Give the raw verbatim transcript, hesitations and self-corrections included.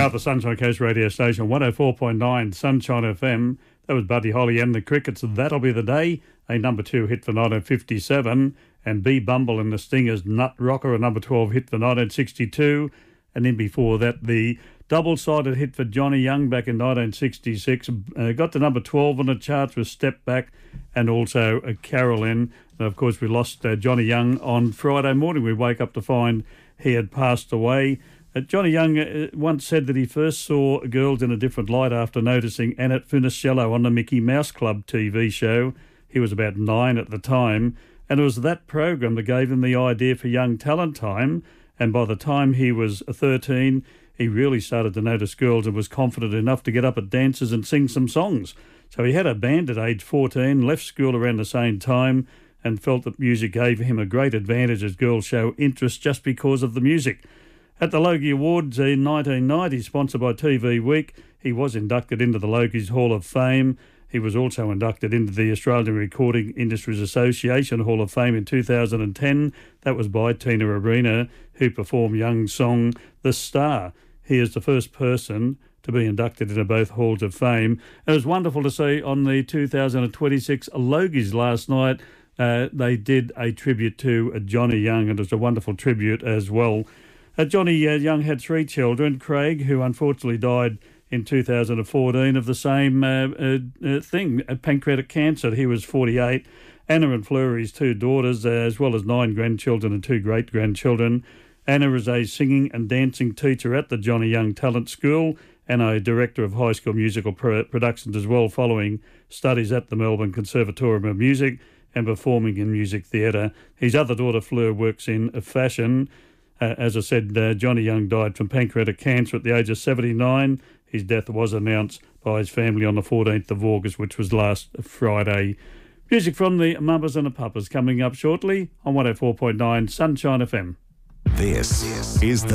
Throughout the Sunshine Coast radio station, one oh four point nine Sunshine F M. That was Buddy Holly and the Crickets. That'll Be the Day, a number two hit for nineteen fifty-seven. And B. Bumble and the Stingers' Nut Rocker, a number twelve hit for nineteen sixty-two. And then before that, the double-sided hit for Johnny Young back in nineteen sixty-six. Uh, got to number twelve on the charts with Step Back and also uh, Carolyn. And of course, we lost uh, Johnny Young on Friday morning. We wake up to find he had passed away. Uh, Johnny Young uh, once said that he first saw girls in a different light after noticing Annette Funicello on the Mickey Mouse Club T V show. He was about nine at the time, and it was that program that gave him the idea for Young Talent Time. And by the time he was thirteen, he really started to notice girls and was confident enough to get up at dances and sing some songs. So he had a band at age fourteen, left school around the same time, and felt that music gave him a great advantage as girls show interest just because of the music. At the Logie Awards in nineteen ninety, sponsored by T V Week, he was inducted into the Logie's Hall of Fame. He was also inducted into the Australian Recording Industries Association Hall of Fame in two thousand ten. That was by Tina Arena, who performed Young's song, The Star. He is the first person to be inducted into both Halls of Fame. It was wonderful to see on the two thousand twenty-six Logies last night. Uh, they did a tribute to uh, Johnny Young, and it was a wonderful tribute as well. Uh, Johnny uh, Young had three children. Craig, who unfortunately died in two thousand fourteen of the same uh, uh, uh, thing, uh, pancreatic cancer. He was forty-eight. Anna and Fleur, his two daughters, uh, as well as nine grandchildren and two great-grandchildren. Anna is a singing and dancing teacher at the Johnny Young Talent School and a director of high school musical pro- productions as well, following studies at the Melbourne Conservatorium of Music and performing in music theatre. His other daughter, Fleur, works in fashion. Uh, as I said, uh, Johnny Young died from pancreatic cancer at the age of seventy-nine. His death was announced by his family on the fourteenth of August, which was last Friday. Music from the Mamas and the Papas coming up shortly on one oh four point nine Sunshine F M. This is the